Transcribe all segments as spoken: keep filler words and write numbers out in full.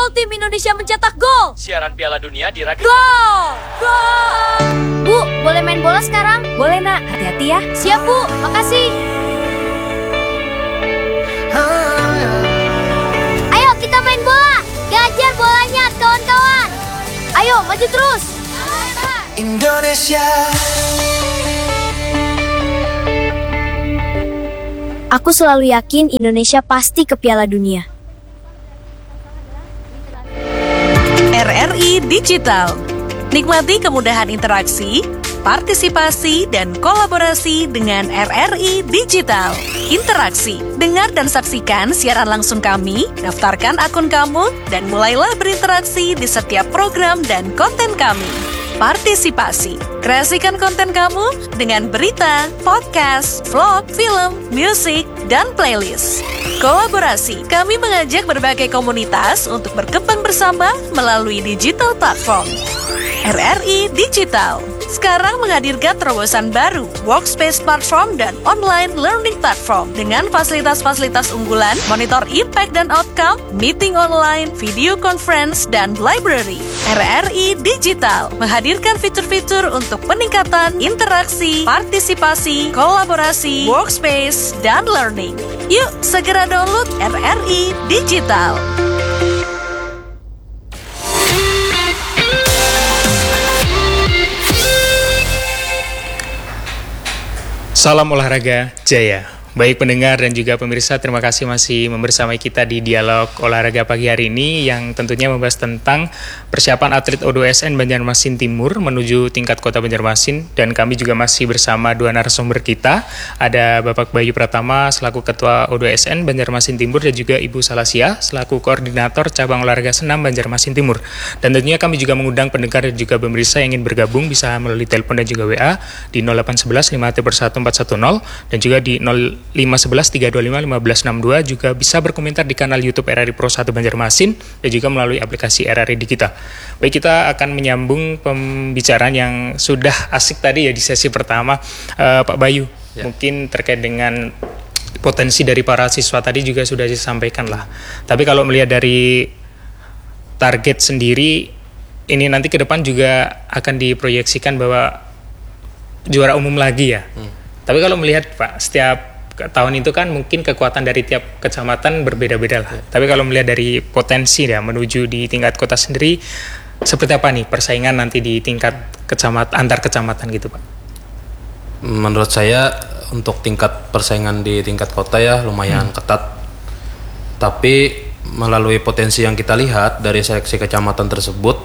gol tim Indonesia mencetak gol. Siaran Piala Dunia di Raga. Gol! Gol! Bu, boleh main bola sekarang? Boleh nak, hati-hati ya. Siap Bu, makasih. Ayo kita main bola. Gajar bolanya kawan-kawan. Ayo maju terus. Indonesia. Aku selalu yakin Indonesia pasti ke Piala Dunia. R R I Digital. Nikmati kemudahan interaksi, partisipasi, dan kolaborasi dengan R R I Digital. Interaksi, dengar dan saksikan siaran langsung kami, daftarkan akun kamu, dan mulailah berinteraksi di setiap program dan konten kami. Partisipasi, kreasikan konten kamu dengan berita, podcast, vlog, film, musik, dan playlist. Kolaborasi, kami mengajak berbagai komunitas untuk berkembang bersama melalui digital platform. R R I Digital sekarang menghadirkan terobosan baru, workspace platform dan online learning platform dengan fasilitas-fasilitas unggulan, monitor impact dan outcome, meeting online, video conference, dan library. R R I Digital menghadirkan fitur-fitur untuk peningkatan interaksi, partisipasi, kolaborasi, workspace, dan learning. Yuk, segera download R R I Digital. Salam olahraga jaya. Baik pendengar dan juga pemirsa, terima kasih masih membersamai kita di Dialog Olahraga pagi hari ini yang tentunya membahas tentang persiapan atlet O dua S N Banjarmasin Timur menuju tingkat kota Banjarmasin, dan kami juga masih bersama dua narasumber kita. Ada Bapak Bayu Pratama selaku Ketua O dua S N Banjarmasin Timur dan juga Ibu Salasia selaku Koordinator Cabang Olahraga Senam Banjarmasin Timur. Dan tentunya kami juga mengundang pendengar dan juga pemirsa yang ingin bergabung bisa melalui telepon dan juga W A di nol delapan satu satu lima tiga satu empat satu nol dan juga di nol lima satu satu tiga dua lima lima satu enam dua, juga bisa berkomentar di kanal YouTube R R I Pro satu Banjarmasin dan juga melalui aplikasi R R I Digital. Baik, kita akan menyambung pembicaraan yang sudah asik tadi ya di sesi pertama. uh, Pak Bayu, ya. Mungkin terkait dengan potensi dari para siswa tadi juga sudah disampaikan lah. Tapi kalau melihat dari target sendiri, ini nanti ke depan juga akan diproyeksikan bahwa juara umum lagi ya. Hmm. Tapi kalau melihat Pak, setiap tahun itu kan mungkin kekuatan dari tiap kecamatan berbeda-beda lah. Ya. Tapi kalau melihat dari potensi ya menuju di tingkat kota sendiri, seperti apa nih persaingan nanti di tingkat kecamatan, antar kecamatan gitu Pak? Menurut saya untuk tingkat persaingan di tingkat kota ya lumayan hmm. ketat. Tapi melalui potensi yang kita lihat dari seleksi kecamatan tersebut,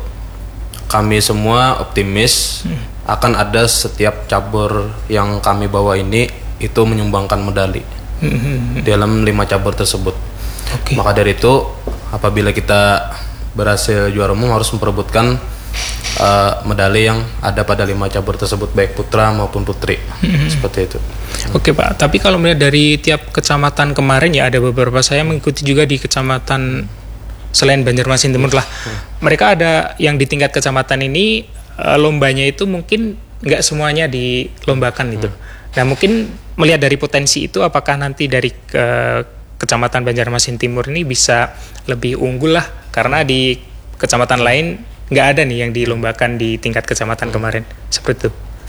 kami semua optimis hmm. akan ada setiap cabur yang kami bawa ini itu menyumbangkan medali mm-hmm. dalam lima cabur tersebut. Okay. Maka dari itu, apabila kita berhasil juara umum harus memperebutkan uh, medali yang ada pada lima cabur tersebut, baik putra maupun putri. Mm-hmm. Seperti itu. Oke okay, Pak, tapi kalau melihat dari tiap kecamatan kemarin ya, ada beberapa saya mengikuti juga di kecamatan selain Banjarmasin Timur lah. Hmm. Mereka ada yang di tingkat kecamatan ini uh, lombanya itu mungkin nggak semuanya dilombakan gitu. Hmm. Nah mungkin melihat dari potensi itu, apakah nanti dari ke kecamatan Banjarmasin Timur ini bisa lebih unggul lah, karena di kecamatan lain nggak ada nih yang dilombakan di tingkat kecamatan hmm. kemarin, seperti itu.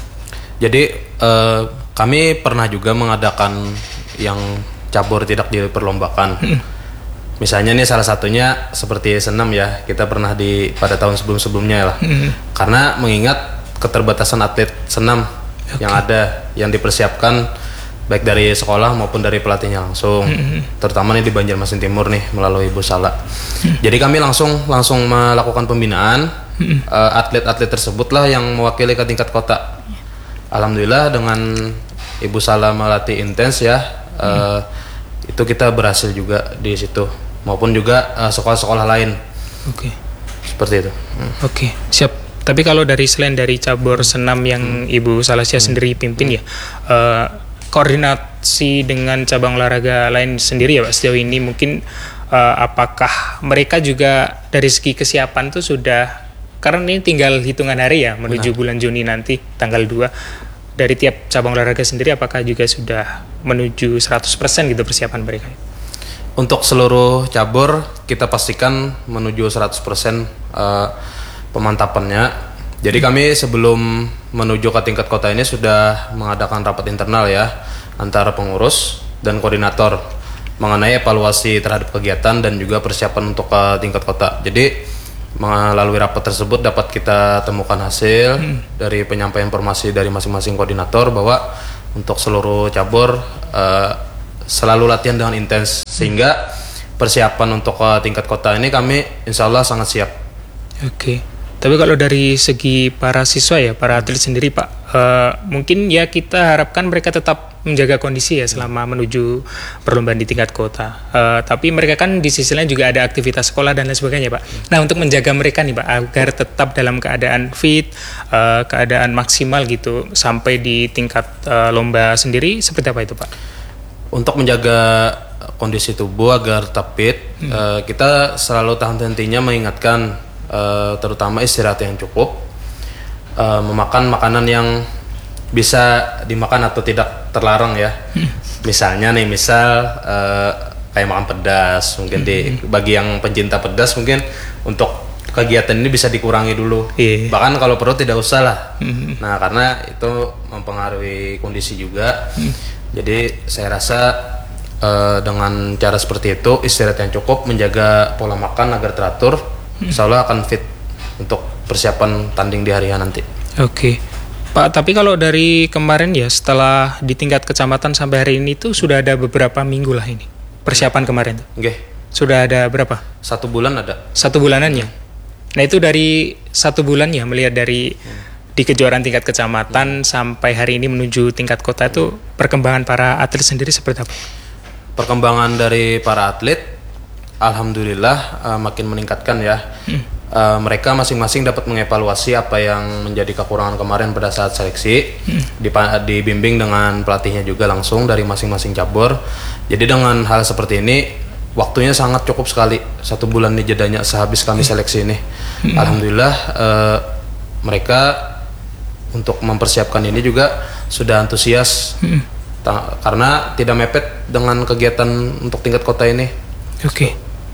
Jadi eh, kami pernah juga mengadakan yang cabur tidak diperlombakan. Hmm. Misalnya nih salah satunya seperti senam ya, kita pernah di pada tahun sebelum-sebelumnya lah. Hmm. Karena mengingat keterbatasan atlet senam okay. yang ada, yang dipersiapkan baik dari sekolah maupun dari pelatihnya langsung, mm-hmm. terutama nih di Banjarmasin Timur nih melalui Ibu Sala. Mm-hmm. Jadi kami langsung langsung melakukan pembinaan mm-hmm. uh, atlet-atlet tersebut lah yang mewakili ke tingkat kota. Alhamdulillah dengan Ibu Sala melatih intens ya, uh, mm-hmm. itu kita berhasil juga di situ, maupun juga uh, sekolah-sekolah lain. Oke. Okay. Seperti itu. Mm. Oke, okay. Siap. Tapi kalau dari selain dari cabur senam yang mm. Ibu Salasia mm. sendiri pimpin mm. ya. Uh, koordinasi dengan cabang olahraga lain sendiri ya Pak sejauh ini, mungkin uh, apakah mereka juga dari segi kesiapan tuh sudah, karena ini tinggal hitungan hari ya menuju Benar. bulan Juni nanti tanggal dua, dari tiap cabang olahraga sendiri apakah juga sudah menuju seratus persen gitu persiapan mereka? Untuk seluruh cabur kita pastikan menuju seratus persen uh, pemantapannya. Jadi kami sebelum menuju ke tingkat kota ini sudah mengadakan rapat internal ya antara pengurus dan koordinator mengenai evaluasi terhadap kegiatan dan juga persiapan untuk ke tingkat kota. Jadi melalui rapat tersebut dapat kita temukan hasil hmm. dari penyampaian informasi dari masing-masing koordinator bahwa untuk seluruh cabur uh, selalu latihan dengan intens sehingga persiapan untuk ke tingkat kota ini kami insya Allah sangat siap. Oke. Tapi kalau dari segi para siswa ya, para atlet sendiri Pak, uh, mungkin ya kita harapkan mereka tetap menjaga kondisi ya selama menuju perlombaan di tingkat kota. Uh, tapi mereka kan di sisi lain juga ada aktivitas sekolah dan lain sebagainya Pak. Nah untuk menjaga mereka nih Pak, agar tetap dalam keadaan fit, uh, keadaan maksimal gitu sampai di tingkat uh, lomba sendiri, seperti apa itu Pak? Untuk menjaga kondisi tubuh agar tetap fit, hmm. uh, kita selalu tahan hentinya mengingatkan uh, terutama istirahat yang cukup, uh, memakan makanan yang bisa dimakan atau tidak terlarang ya. Hmm. Misalnya nih, misal uh, kayak makan pedas, mungkin hmm. di bagi yang pencinta pedas mungkin untuk kegiatan ini bisa dikurangi dulu. Yeah. Bahkan kalau perlu tidak usah lah. Hmm. Nah karena itu mempengaruhi kondisi juga. Hmm. Jadi saya rasa uh, dengan cara seperti itu, istirahat yang cukup, menjaga pola makan agar teratur, hmm. insya Allah akan fit untuk persiapan tanding di hari nanti. Oke. Okay. Pak, tapi kalau dari kemarin ya, setelah di tingkat kecamatan sampai hari ini tuh sudah ada beberapa minggu lah ini persiapan kemarin tuh. Oke. Okay. Sudah ada berapa? Satu bulan ada. Satu bulanan ya. Nah itu dari satu bulan ya, melihat dari hmm. di kejuaraan tingkat kecamatan hmm. sampai hari ini menuju tingkat kota itu perkembangan para atlet sendiri seperti apa? Perkembangan dari para atlet, alhamdulillah uh, makin meningkatkan ya. Hmm. Uh, mereka masing-masing dapat mengevaluasi apa yang menjadi kekurangan kemarin pada saat seleksi, hmm. dibimbing dengan pelatihnya juga langsung dari masing-masing cabur. Jadi dengan hal seperti ini waktunya sangat cukup sekali, satu bulan nih jedanya sehabis kami seleksi ini. Hmm. Alhamdulillah uh, mereka untuk mempersiapkan ini juga sudah antusias, hmm. ta- karena tidak mepet dengan kegiatan untuk tingkat kota ini. Oke. Okay.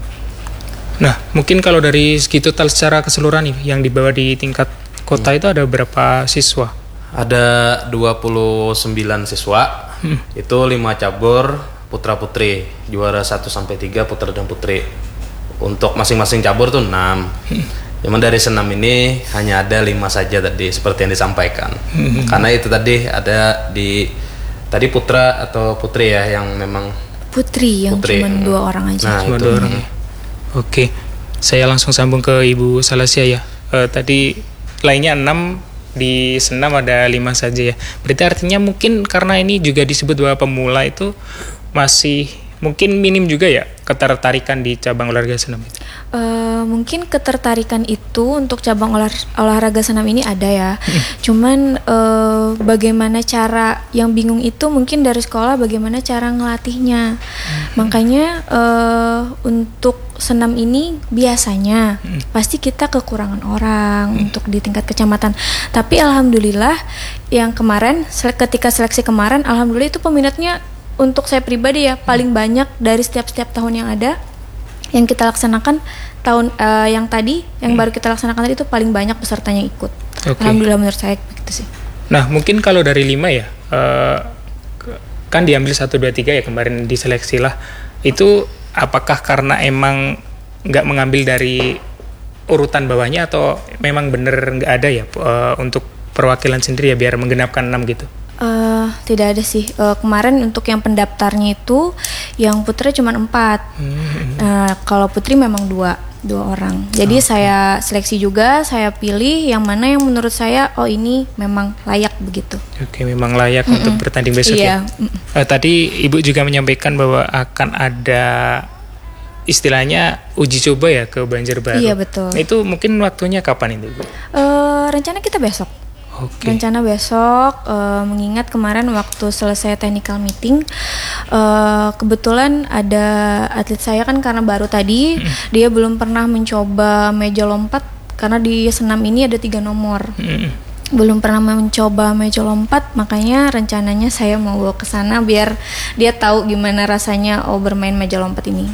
Nah, mungkin kalau dari segi total secara keseluruhan nih, yang dibawa di tingkat kota hmm. itu ada berapa siswa? Ada dua puluh sembilan siswa, hmm. itu lima cabur putra-putri, juara satu sampai tiga putra dan putri. Untuk masing-masing cabur tuh enam. Hmm. Cuman dari senam ini hanya ada lima saja tadi, seperti yang disampaikan. Hmm. Karena itu tadi ada di, tadi putra atau putri ya, yang memang Putri, yang putri. cuma dua orang aja. Nah, cuma itu. dua orang ya. Oke, saya langsung sambung ke Ibu Salasia ya. Uh, tadi lainnya enam, di senam ada lima saja ya. Berarti artinya mungkin karena ini juga disebut bahwa pemula itu masih mungkin minim juga ya ketertarikan di cabang olahraga senam itu. Uh, mungkin ketertarikan itu untuk cabang olah, olahraga senam ini ada ya. Hmm. Cuman uh, bagaimana cara, yang bingung itu mungkin dari sekolah bagaimana cara ngelatihnya. Hmm. Makanya uh, untuk senam ini biasanya hmm. pasti kita kekurangan orang hmm. untuk di tingkat kecamatan. Tapi alhamdulillah yang kemarin ketika seleksi kemarin, alhamdulillah itu peminatnya untuk saya pribadi ya paling banyak dari setiap-setiap tahun yang ada yang kita laksanakan. Tahun uh, yang tadi yang hmm. baru kita laksanakan tadi itu paling banyak pesertanya ikut. Okay. Alhamdulillah menurut saya begitu sih. Nah mungkin kalau dari lima ya uh, kan diambil satu dua tiga ya kemarin diseleksi lah. Itu apakah karena emang nggak mengambil dari urutan bawahnya atau memang bener nggak ada ya uh, untuk perwakilan sendiri ya biar menggenapkan enam gitu? Uh, tidak ada sih. Uh, kemarin untuk yang pendaftarnya itu yang putra cuma empat. Hmm. Uh, kalau putri memang dua, dua orang. Jadi okay. saya seleksi juga, saya pilih yang mana yang menurut saya oh ini memang layak begitu. Oke, okay, memang layak Mm-mm. untuk bertanding besok iya. ya. Uh, tadi Ibu juga menyampaikan bahwa akan ada istilahnya uji coba ya ke Banjarbaru. Iya betul. Nah, itu mungkin waktunya kapan itu? Uh, rencana kita besok. Okay. Rencana besok, uh, mengingat kemarin waktu selesai technical meeting, uh, kebetulan ada atlet saya kan karena baru tadi, mm. dia belum pernah mencoba meja lompat karena di senam ini ada tiga nomor. Mm. belum pernah mencoba meja lompat, makanya rencananya saya mau bawa ke sana biar dia tahu gimana rasanya oh bermain meja lompat ini.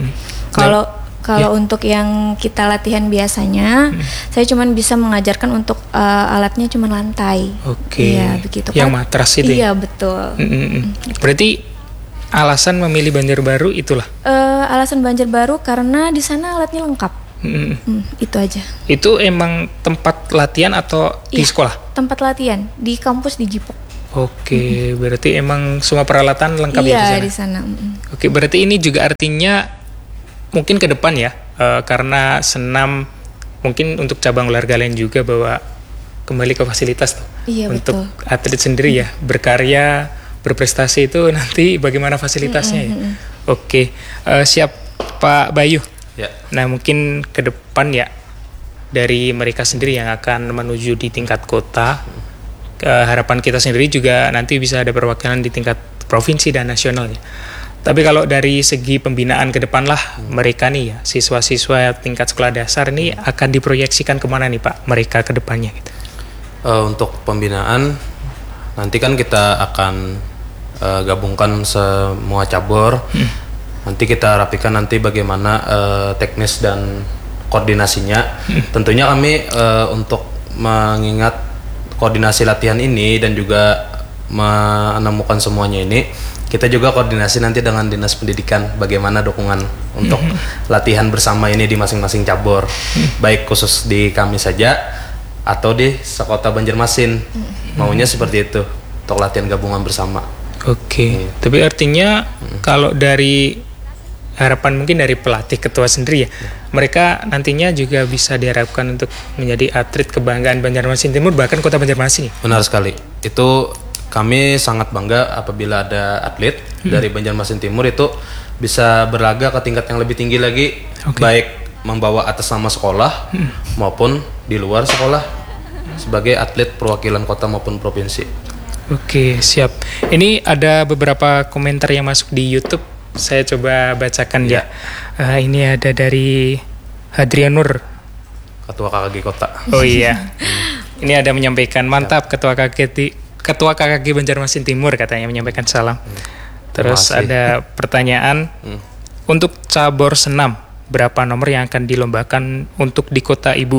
Kalau hmm. kalau yeah. untuk yang kita latihan biasanya, hmm. saya cuman bisa mengajarkan untuk uh, alatnya cuman lantai. Oke. Okay. Iya begitu. Yang kan? Matras itu. Iya betul. Hmm. Berarti alasan memilih Banjarbaru itulah? Uh, alasan Banjarbaru karena di sana alatnya lengkap. Hmm. Hmm, itu aja. Itu emang tempat latihan atau di iya, sekolah? Tempat latihan di kampus di Jipok. Oke, hmm. berarti emang semua peralatan lengkap iya, ya di sana? Iya di sana. Hmm. Oke, berarti ini juga artinya mungkin ke depan ya, uh, karena senam mungkin untuk cabang olahraga lain juga bahwa kembali ke fasilitas tuh. Iya, untuk betul. atlet sendiri ya, berkarya, berprestasi itu nanti bagaimana fasilitasnya hmm, ya. Hmm. Oke, uh, siap Pak Bayu. Ya. Nah mungkin ke depan ya dari mereka sendiri yang akan menuju di tingkat kota, ke harapan kita sendiri juga nanti bisa ada perwakilan di tingkat provinsi dan nasional ya. Tapi kalau dari segi pembinaan ke depan lah hmm. mereka nih ya siswa-siswa tingkat sekolah dasar ini hmm. akan diproyeksikan kemana nih Pak mereka ke depannya gitu? Uh, untuk pembinaan nanti kan kita akan uh, gabungkan semua cabur. Hmm. Nanti kita rapikan nanti bagaimana uh, teknis dan koordinasinya. Hmm. Tentunya kami uh, untuk mengingat koordinasi latihan ini dan juga menemukan semuanya ini, kita juga koordinasi nanti dengan Dinas Pendidikan bagaimana dukungan untuk hmm. latihan bersama ini di masing-masing cabur, hmm. baik khusus di kami saja atau di sekota Banjarmasin. Hmm. Maunya seperti itu untuk latihan gabungan bersama. Oke, okay. hmm. tapi artinya hmm. kalau dari harapan mungkin dari pelatih ketua sendiri ya, mereka nantinya juga bisa diharapkan untuk menjadi atlet kebanggaan Banjarmasin Timur bahkan kota Banjarmasin. Benar sekali. Itu kami sangat bangga apabila ada atlet hmm. dari Banjarmasin Timur itu bisa berlaga ke tingkat yang lebih tinggi lagi, okay. baik membawa atas nama sekolah hmm. maupun di luar sekolah sebagai atlet perwakilan kota maupun provinsi. Oke, siap. Ini ada beberapa komentar yang masuk di YouTube. Saya coba bacakan ya. ya. Uh, ini ada dari Hadrianur, Ketua K K G Kota. Oh iya. Ini ada menyampaikan mantap ya. Ketua K K G Ketua K K G Banjarmasin Timur katanya menyampaikan salam. Hmm. Terus ada pertanyaan hmm. untuk cabur senam berapa nomor yang akan dilombakan untuk di kota Ibu?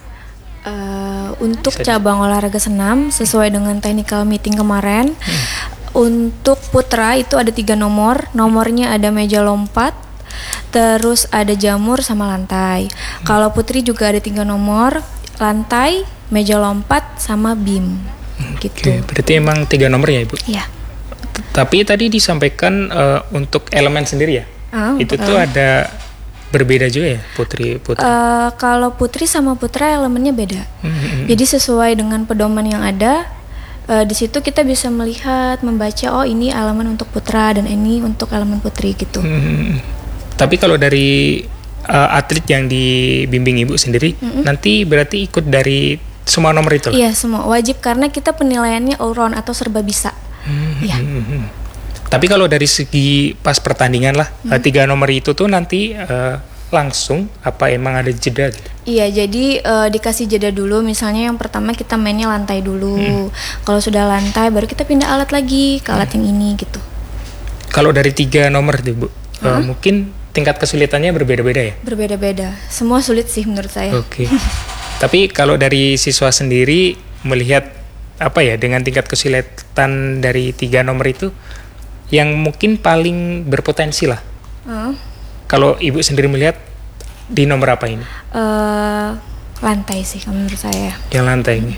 Uh, untuk Bisa cabang di... olahraga senam sesuai dengan technical meeting kemarin. Hmm. Untuk putra itu ada tiga nomor, nomornya ada meja lompat, terus ada jamur sama lantai. Hmm. Kalau putri juga ada tiga nomor, lantai, meja lompat sama beam. Gitu. Oke, berarti emang tiga nomor ya Ibu? Iya. Tapi tadi disampaikan uh, untuk elemen sendiri ya? Oh, itu tuh uh. ada berbeda juga ya putri putri? Uh, kalau putri sama putra elemennya beda. Hmm. Jadi sesuai dengan pedoman yang ada. Uh, di situ kita bisa melihat, membaca oh ini elemen untuk putra dan ini untuk elemen putri gitu. Hmm. Tapi kalau dari uh, atlet yang dibimbing Ibu sendiri, hmm. nanti berarti ikut dari semua nomor itu? Iya semua wajib karena kita penilaiannya all round atau serba bisa. Hmm. Ya. Hmm. Tapi kalau dari segi pas pertandingan lah, hmm. tiga nomor itu tuh nanti uh, langsung apa emang ada jeda gitu? Iya, jadi uh, dikasih jeda dulu. Misalnya yang pertama kita mainnya lantai dulu. Hmm. Kalau sudah lantai baru kita pindah alat lagi ke alat hmm. yang ini gitu. Kalau dari tiga nomor tuh Bu, hmm? uh, mungkin tingkat kesulitannya berbeda-beda ya? Berbeda-beda. Semua sulit sih menurut saya. Oke. Okay. Tapi kalau dari siswa sendiri melihat apa ya dengan tingkat kesulitan dari tiga nomor itu, yang mungkin paling berpotensi lah. Hmm. Kalau Ibu sendiri melihat di nomor apa ini? Uh, lantai sih menurut saya. Yang lantai ini.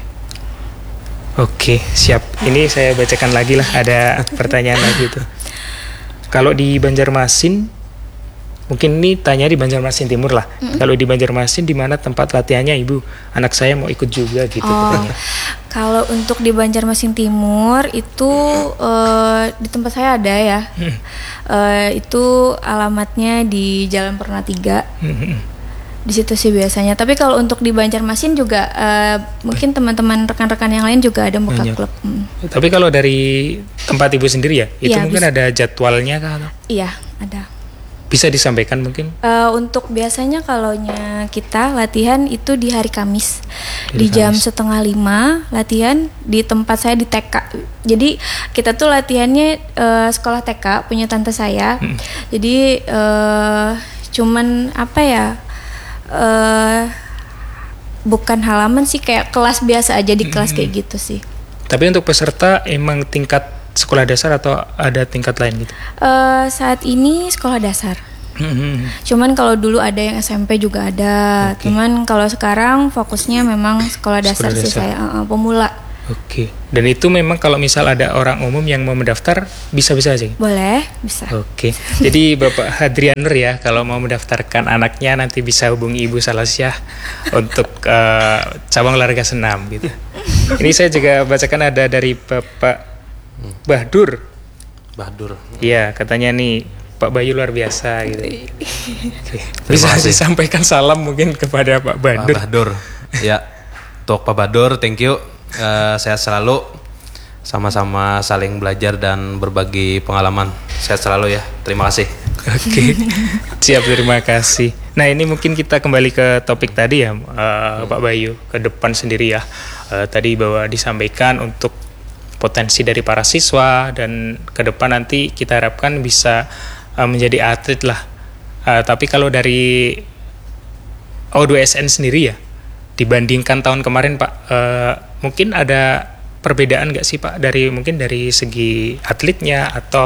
Oke, siap. Ini saya bacakan lagi lah, ada pertanyaan lagi tuh. Kalau di Banjarmasin, mungkin ini tanya di Banjarmasin Timur lah. Mm-hmm. Kalau di Banjarmasin di mana tempat latihannya Ibu? Anak saya mau ikut juga gitu. Oh, kalau untuk di Banjarmasin Timur itu uh, di tempat saya ada ya. Hmm. Uh, itu alamatnya di Jalan Perna tiga. Hmm. Di situ sih biasanya. Tapi kalau untuk di Banjarmasin juga uh, mungkin teman-teman rekan-rekan yang lain juga ada buka klub. Hmm. Tapi kalau dari tempat Ibu sendiri ya, itu ya, mungkin bisa. Ada jadwalnya kah? Iya, ada. Bisa disampaikan mungkin? Uh, untuk biasanya kalaunya kita latihan itu di hari Kamis Di di jam Kamis. setengah lima latihan di tempat saya di T K. Jadi kita tuh latihannya uh, sekolah T K punya tante saya. Hmm. Jadi uh, cuman apa ya? Uh, bukan halaman sih, kayak kelas biasa aja di kelas hmm. kayak gitu sih. Tapi untuk peserta emang tingkat sekolah dasar atau ada tingkat lain gitu? Uh, saat ini sekolah dasar. Mm-hmm. Cuman kalau dulu ada yang S M P juga ada. Okay. Cuman kalau sekarang fokusnya memang sekolah dasar, sekolah dasar. sih saya uh, pemula. Oke. Okay. Dan itu memang kalau misal ada orang umum yang mau mendaftar bisa-bisa aja? Boleh, bisa. Oke. Okay. Jadi Bapak Hadrian Nur ya, kalau mau mendaftarkan anaknya nanti bisa hubungi Ibu Salasyah untuk uh, cabang olahraga senam gitu. Ini saya juga bacakan ada dari Bapak Bahdur. Bahdur. Iya, katanya nih Pak Bayu luar biasa gitu. Oke. Bisa disampaikan salam mungkin kepada Pak Bahdur. Pak Bahdur. Ya. Untuk Pak Bahdur, thank you. Uh, sehat selalu. Sama-sama saling belajar dan berbagi pengalaman. Sehat selalu ya. Terima kasih. Oke. Siap, terima kasih. Nah, ini mungkin kita kembali ke topik tadi ya, uh, hmm. Pak Bayu, ke depan sendiri ya. Uh, tadi bahwa disampaikan untuk potensi dari para siswa dan ke depan nanti kita harapkan bisa uh, menjadi atlet lah. Uh, tapi kalau dari O dua S N sendiri ya, dibandingkan tahun kemarin Pak, uh, mungkin ada perbedaan nggak sih Pak dari mungkin dari segi atletnya atau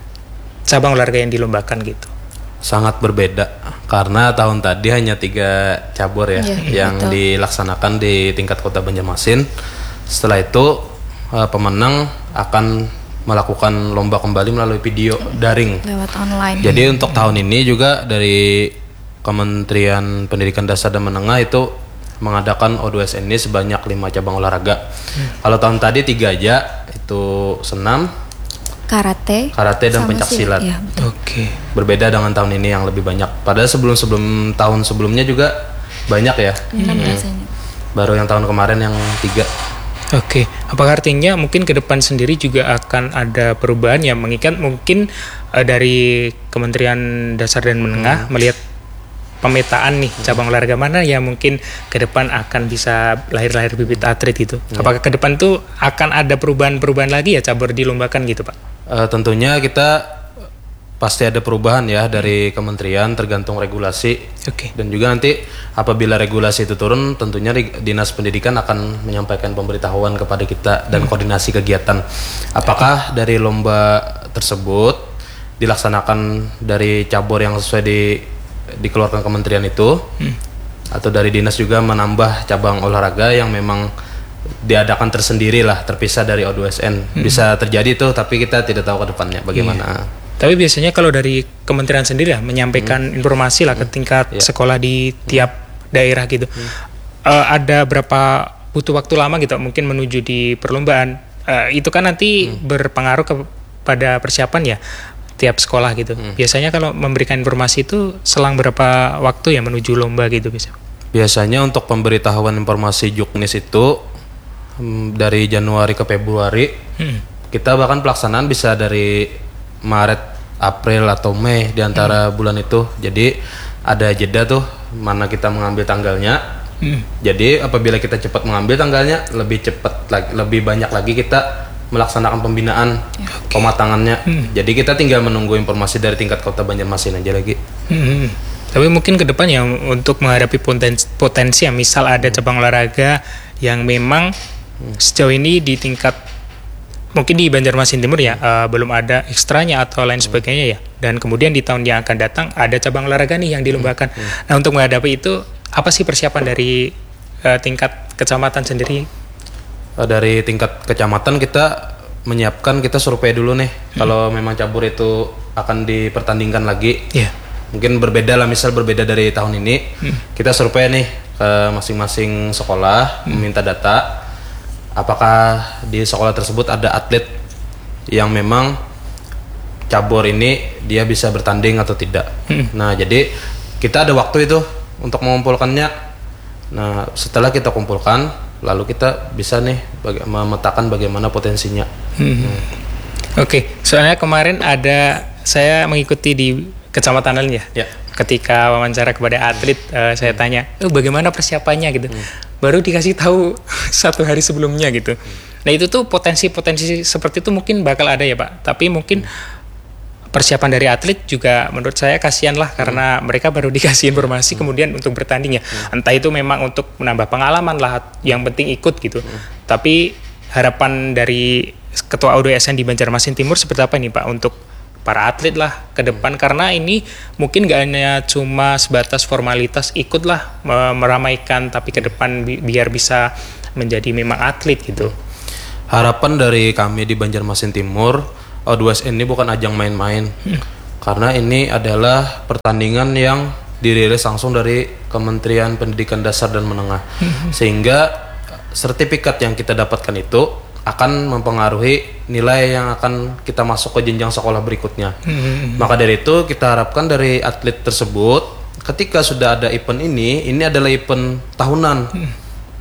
cabang olahraga yang dilombakan gitu? Sangat berbeda karena tahun tadi hanya tiga cabur ya, ya yang betul. dilaksanakan di tingkat Kota Banjarmasin. Setelah itu pemenang akan melakukan lomba kembali melalui video daring lewat online. Jadi untuk tahun ini juga dari Kementerian Pendidikan Dasar dan Menengah itu mengadakan O dua S N ini sebanyak lima cabang olahraga. Hmm. Kalau tahun tadi tiga aja, itu senam, karate, karate dan pencak silat. Ya, Oke. Okay. Berbeda dengan tahun ini yang lebih banyak. Padahal sebelum sebelum tahun sebelumnya juga banyak ya. Hmm. Hmm. Baru yang tahun kemarin yang tiga. Oke, okay. Apakah artinya mungkin ke depan sendiri juga akan ada perubahan yang mengikat mungkin uh, dari Kementerian Dasar dan Menengah hmm. melihat pemetaan nih cabang olahraga mana yang mungkin ke depan akan bisa lahir-lahir bibit atlet gitu. Hmm. Apakah ke depan tuh akan ada perubahan-perubahan lagi ya cabur dilombakan gitu Pak? Uh, tentunya kita pasti ada perubahan ya dari kementerian tergantung regulasi. Oke. Okay. Dan juga nanti apabila regulasi itu turun, tentunya Dinas Pendidikan akan menyampaikan pemberitahuan kepada kita dan hmm. koordinasi kegiatan. Apakah dari lomba tersebut dilaksanakan dari cabur yang sesuai di dikeluarkan kementerian itu, hmm. atau dari dinas juga menambah cabang olahraga yang memang diadakan tersendiri lah, terpisah dari O dua S N. Hmm. Bisa terjadi tuh, tapi kita tidak tahu ke depannya bagaimana. Yeah. Tapi biasanya kalau dari kementerian sendiri lah menyampaikan hmm. informasi lah ke tingkat yeah. sekolah di tiap hmm. daerah gitu. Hmm. Uh, ada berapa butuh waktu lama gitu mungkin menuju di perlombaan. Uh, itu kan nanti hmm. berpengaruh kepada persiapan ya tiap sekolah gitu. Hmm. Biasanya kalau memberikan informasi itu selang berapa waktu ya menuju lomba gitu biasanya? Biasanya untuk pemberitahuan informasi Juknis itu hmm, dari Januari ke Februari. Hmm. Kita bahkan pelaksanaan bisa dari Maret, April atau Mei di antara hmm. bulan itu. Jadi ada jeda tuh mana kita mengambil tanggalnya. Hmm. Jadi apabila kita cepat mengambil tanggalnya, lebih cepat lagi, lebih banyak lagi kita melaksanakan pembinaan, okay. pematangannya. Hmm. Jadi kita tinggal menunggu informasi dari tingkat Kota Banjarmasin aja lagi. Hmm. Tapi mungkin ke depan ya untuk menghadapi potensi, potensi ya misal ada hmm. cabang olahraga yang memang hmm. sejauh ini di tingkat mungkin di Banjarmasin Timur ya uh, belum ada ekstranya atau lain sebagainya ya, dan kemudian di tahun yang akan datang ada cabang olahraga nih yang dilombakan. Hmm. Nah untuk menghadapi itu apa sih persiapan dari uh, tingkat kecamatan sendiri? Uh, dari tingkat kecamatan kita menyiapkan, kita survei dulu nih hmm. kalau memang cabur itu akan dipertandingkan lagi. Yeah. Mungkin berbeda lah, misal berbeda dari tahun ini. Hmm. Kita survei nih ke masing-masing sekolah, hmm. meminta data. Apakah di sekolah tersebut ada atlet yang memang cabur ini dia bisa bertanding atau tidak. Hmm. Nah, jadi kita ada waktu itu untuk mengumpulkannya. Nah, setelah kita kumpulkan, lalu kita bisa nih baga- memetakan bagaimana potensinya. Hmm. Hmm. Oke, okay. Soalnya kemarin ada saya mengikuti di Kecamatan lain ya. Ya. Ketika wawancara kepada atlet, uh, saya tanya, oh, bagaimana persiapannya gitu. Hmm. Baru dikasih tahu satu hari sebelumnya gitu. Hmm. Nah itu tuh potensi-potensi seperti itu mungkin bakal ada ya Pak. Tapi mungkin hmm. persiapan dari atlet juga menurut saya kasihan lah karena hmm. mereka baru dikasih informasi hmm. kemudian untuk bertanding ya. Hmm. Entah itu memang untuk menambah pengalaman lah, yang penting ikut gitu. Hmm. Tapi harapan dari Ketua O D W S N di Banjarmasin Timur seperti apa nih Pak untuk para atlet lah ke depan, karena ini mungkin gak hanya cuma sebatas formalitas ikut lah meramaikan, tapi ke depan bi- biar bisa menjadi memang atlet gitu. Harapan dari kami di Banjarmasin Timur, O D W S N ini bukan ajang main-main, hmm. karena ini adalah pertandingan yang dirilis langsung dari Kementerian Pendidikan Dasar dan Menengah, hmm. sehingga sertifikat yang kita dapatkan itu akan mempengaruhi nilai yang akan kita masuk ke jenjang sekolah berikutnya. Hmm. Maka dari itu kita harapkan dari atlet tersebut ketika sudah ada event ini, ini adalah event tahunan. Hmm.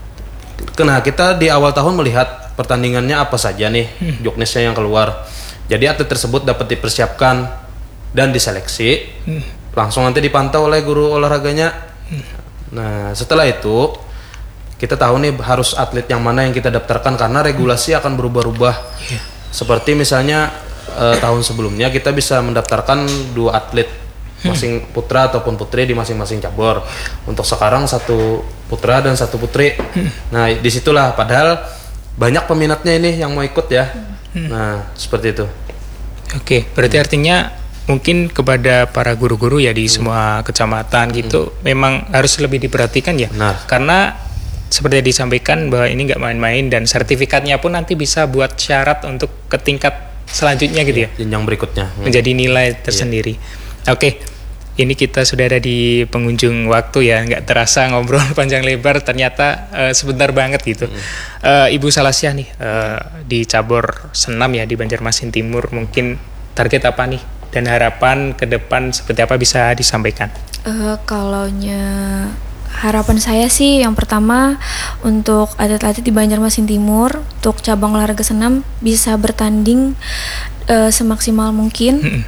Nah kita di awal tahun melihat pertandingannya apa saja nih, hmm. juknisnya yang keluar. Jadi atlet tersebut dapat dipersiapkan dan diseleksi, hmm. langsung nanti dipantau oleh guru olahraganya. Hmm. Nah setelah itu kita tahu nih harus atlet yang mana yang kita daftarkan karena regulasi akan berubah-ubah. Yeah. Seperti misalnya eh, tahun sebelumnya kita bisa mendaftarkan dua atlet masing putra ataupun putri di masing-masing cabur. Untuk sekarang satu putra dan satu putri. Nah disitulah padahal banyak peminatnya ini yang mau ikut ya. Nah seperti itu. Oke, berarti artinya mungkin kepada para guru-guru ya di hmm. semua kecamatan gitu hmm. memang harus lebih diperhatikan ya. Benar. Karena seperti yang disampaikan bahwa ini nggak main-main dan sertifikatnya pun nanti bisa buat syarat untuk ke tingkat selanjutnya gitu ya. Jenjang berikutnya. Hmm. Menjadi nilai tersendiri. Yeah. Oke, ini kita sudah ada di penghujung waktu ya, nggak terasa ngobrol panjang lebar, ternyata uh, sebentar banget gitu. Hmm. Uh, Ibu Salasiah nih uh, di cabur senam ya di Banjarmasin Timur, mungkin target apa nih dan harapan ke depan seperti apa bisa disampaikan? Uh, kalaunya harapan saya sih yang pertama untuk atlet-atlet di Banjarmasin Timur untuk cabang olahraga senam bisa bertanding uh, semaksimal mungkin, hmm.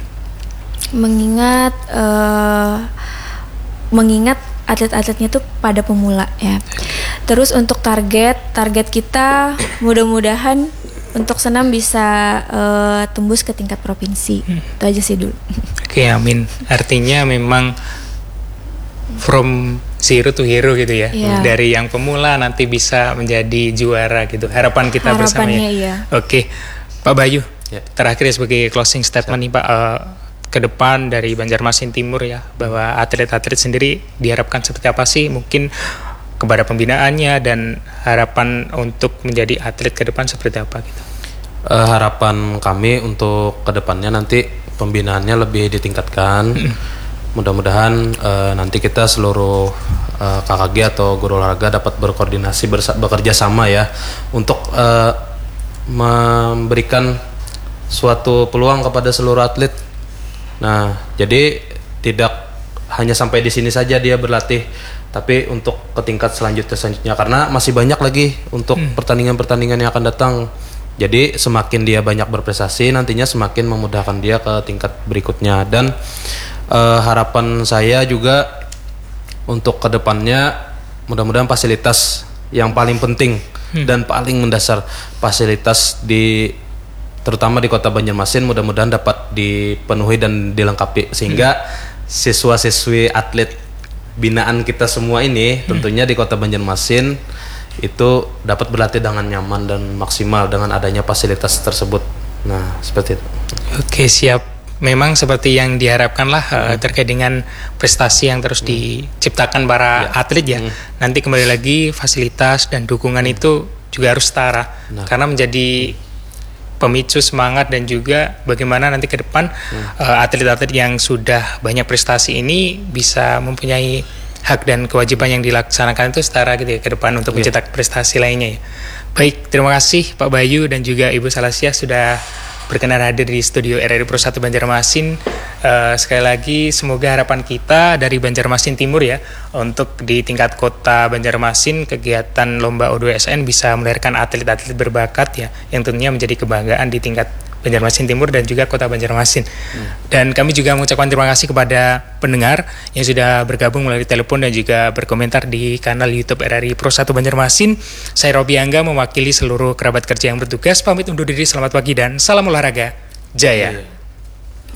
mengingat uh, mengingat atlet-atletnya tuh pada pemula ya. Terus untuk target target kita mudah-mudahan untuk senam bisa uh, tembus ke tingkat provinsi. Hmm. Itu aja sih dulu. Oke, amin. Artinya memang from zero to hero gitu ya. Yeah. Dari yang pemula nanti bisa menjadi juara gitu. Harapan kita bersama ya. Iya. Oke, Pak Bayu. Yeah. Terakhir ya sebagai closing statement yeah. nih Pak, uh, ke depan dari Banjarmasin Timur ya, bahwa atlet-atlet sendiri diharapkan seperti apa sih? Mungkin kepada pembinaannya dan harapan untuk menjadi atlet ke depan seperti apa gitu. Uh, harapan kami untuk ke depannya nanti pembinaannya lebih ditingkatkan. Mm. Mudah-mudahan uh, nanti kita seluruh uh, K K G atau guru olahraga dapat berkoordinasi bersa- bekerja sama ya untuk uh, memberikan suatu peluang kepada seluruh atlet. Nah, jadi tidak hanya sampai di sini saja dia berlatih, tapi untuk ke tingkat selanjutnya selanjutnya karena masih banyak lagi untuk hmm. pertandingan-pertandingan yang akan datang. Jadi semakin dia banyak berprestasi nantinya semakin memudahkan dia ke tingkat berikutnya. Dan uh, harapan saya juga untuk kedepannya mudah-mudahan fasilitas yang paling penting hmm. dan paling mendasar, fasilitas di terutama di Kota Banjarmasin mudah-mudahan dapat dipenuhi dan dilengkapi sehingga hmm. siswa-siswi atlet binaan kita semua ini hmm. tentunya di Kota Banjarmasin itu dapat berlatih dengan nyaman dan maksimal dengan adanya fasilitas tersebut. Nah, seperti itu. Oke, siap. Memang seperti yang diharapkan lah hmm. uh, terkait dengan prestasi yang terus hmm. diciptakan para ya. atlet ya. Hmm. Nanti kembali lagi fasilitas dan dukungan hmm. itu juga harus setara. Nah. Karena menjadi pemicu semangat dan juga bagaimana nanti ke depan hmm. uh, atlet-atlet yang sudah banyak prestasi ini bisa mempunyai hak dan kewajiban yang dilaksanakan itu setara gitu ya ke depan untuk yeah. mencetak prestasi lainnya ya. Baik, terima kasih Pak Bayu dan juga Ibu Salasiah sudah berkenan hadir di studio R R I Pro satu Banjarmasin. Uh, sekali lagi semoga harapan kita dari Banjarmasin Timur ya untuk di tingkat kota Banjarmasin kegiatan lomba O D W S N bisa melahirkan atlet-atlet berbakat ya yang tentunya menjadi kebanggaan di tingkat Banjarmasin Timur dan juga Kota Banjarmasin. Hmm. Dan kami juga mengucapkan terima kasih kepada pendengar yang sudah bergabung melalui telepon dan juga berkomentar di kanal YouTube R R I Pro satu Banjarmasin. Saya Robi Angga mewakili seluruh kerabat kerja yang bertugas pamit undur diri. Selamat pagi dan salam olahraga jaya. Jaya.